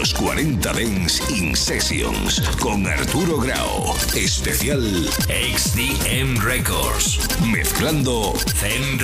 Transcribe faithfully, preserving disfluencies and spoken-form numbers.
Los cuarenta Dance In Sessions con Arturo Grau. Especial X D M Records. Mezclando Zen